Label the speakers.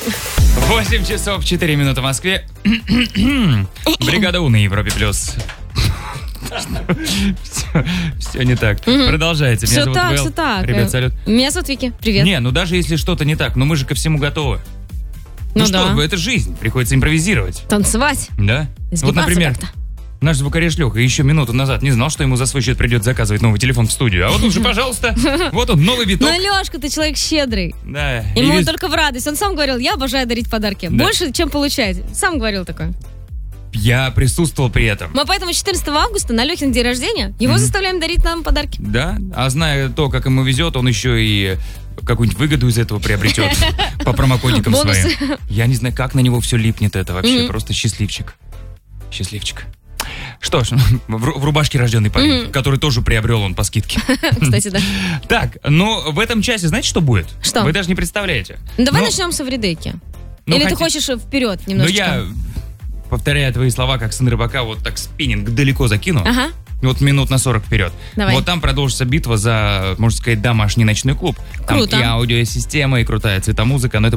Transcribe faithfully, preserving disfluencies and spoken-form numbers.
Speaker 1: восемь часов четыре минуты в Москве. Бригада У на Европе плюс. Все, все не так. Продолжайте.
Speaker 2: Все так, все так.
Speaker 1: Ребят, салют.
Speaker 2: Меня зовут Вики. Привет.
Speaker 1: Не, ну даже если что-то не так, но мы же ко всему готовы. Ну,
Speaker 2: Ну
Speaker 1: что,
Speaker 2: да.
Speaker 1: это жизнь, приходится импровизировать.
Speaker 2: Танцевать.
Speaker 1: Да?
Speaker 2: Сгибаться
Speaker 1: Вот, например,
Speaker 2: как-то.
Speaker 1: наш звукорежь Леха еще минуту назад не знал, что ему за свой счет придет заказывать новый телефон в студию. А вот он же, пожалуйста, вот он, новый виток.
Speaker 2: Ну, Лешка, ты человек щедрый.
Speaker 1: Да.
Speaker 2: Ему
Speaker 1: и
Speaker 2: он
Speaker 1: вез-
Speaker 2: только в радость. Он сам говорил, я обожаю дарить подарки.
Speaker 1: Да.
Speaker 2: Больше, чем получать. Сам говорил такое.
Speaker 1: Я присутствовал при этом.
Speaker 2: Мы поэтому четырнадцатого августа на Лехин день рождения его заставляем дарить нам подарки.
Speaker 1: Да, а зная то, как ему везет, он еще и какую-нибудь выгоду из этого приобретет по промокодикам
Speaker 2: Бонусы.
Speaker 1: своим. Я не знаю, как на него все липнет это вообще. Просто счастливчик. Счастливчик. Что ж, в, ру- в рубашке рожденный парень, который тоже приобрел он по скидке.
Speaker 2: Кстати, да.
Speaker 1: Так, но в этом часе знаете, что будет?
Speaker 2: Что?
Speaker 1: Вы даже не представляете.
Speaker 2: Ну, давай
Speaker 1: Но-
Speaker 2: начнем с Эвридейки.
Speaker 1: ну,
Speaker 2: Или ты
Speaker 1: хотя-
Speaker 2: хочешь вперед
Speaker 1: Ну,
Speaker 2: немножечко?
Speaker 1: я, повторяя твои слова, как сын рыбака, вот так спиннинг далеко закину.
Speaker 2: Ага.
Speaker 1: Вот минут на сорок вперед.
Speaker 2: Давай.
Speaker 1: Вот там продолжится битва за, можно сказать, домашний ночной клуб. Там
Speaker 2: Круто.
Speaker 1: и аудиосистема, и крутая цветомузыка, но это